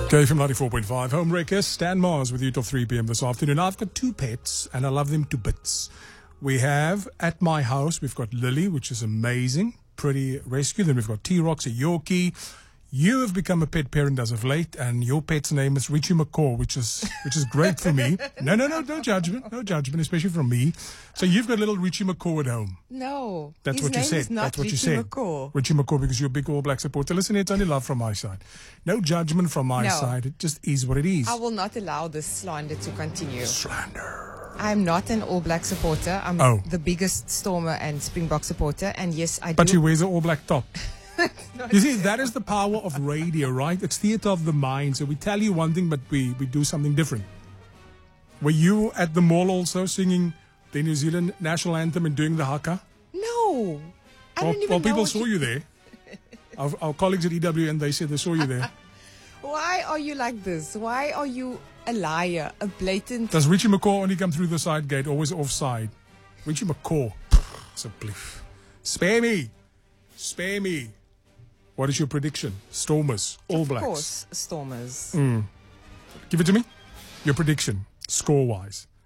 KFM 94.5, Homewreckers, Stan Mars with you till 3 p.m. this afternoon. I've got two pets and I love them to bits. We have, at my house, we've got Lily, which is amazing, pretty rescue. Then we've got T-Rox, a Yorkie. You have become a pet parent as of late, and your pet's name is Richie McCaw, which is great for me. No judgment, especially from me. So you've got little Richie McCaw at home. No, That's his what you name said. is not That's what Richie you said. McCaw. Richie McCaw, because you're a big All Black supporter. Listen, it's only love from my side. No judgment from my side. It just is what it is. I will not allow this slander to continue. Slander. I'm not an All Black supporter. I'm the biggest Stormer and Springbok supporter, and yes, I do. But she wears an All Black top. You see, that is the power of radio, right? It's theatre of the mind. So we tell you one thing, but we do something different. Were you at the mall also singing the New Zealand national anthem and doing the haka? No. I don't even know. Well, people saw you there. Our colleagues at EWN, they said they saw you there. Why are you like this? Why are you a liar, a blatant... Does Richie McCaw only come through the side gate, always offside? Richie McCaw. It's a bliff. Spare me. What is your prediction? Stormers, All Blacks. Of course, Stormers. Give it to me. Your prediction, score-wise.